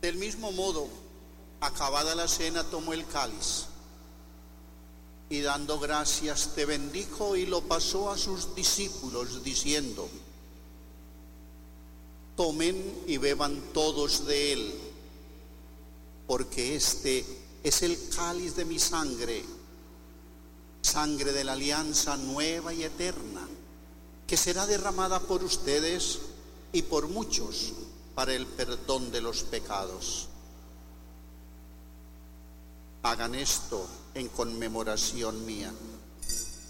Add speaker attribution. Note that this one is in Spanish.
Speaker 1: Del mismo modo, acabada la cena, tomó el cáliz y dando gracias te bendijo y lo pasó a sus discípulos diciendo: tomen y beban todos de él, porque este es el cáliz de mi sangre, sangre de la alianza nueva y eterna, que será derramada por ustedes y por muchos para el perdón de los pecados. Hagan esto en conmemoración mía.